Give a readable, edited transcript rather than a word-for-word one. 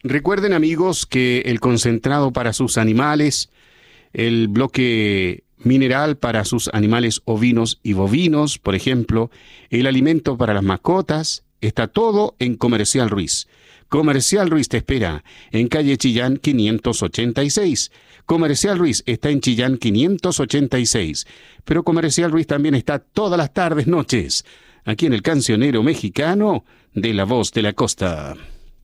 Recuerden, amigos, que el concentrado para sus animales, el bloque mineral para sus animales ovinos y bovinos, por ejemplo, el alimento para las mascotas, está todo en Comercial Ruiz. Comercial Ruiz te espera en calle Chillán 586. Comercial Ruiz está en Chillán 586. Pero Comercial Ruiz también está todas las tardes, noches, aquí en el Cancionero Mexicano de La Voz de la Costa.